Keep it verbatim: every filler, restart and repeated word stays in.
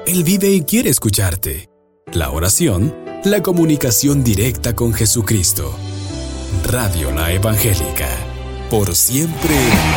Él vive y quiere escucharte. La oración, la comunicación directa con Jesucristo. Radio La Evangélica. Por siempre.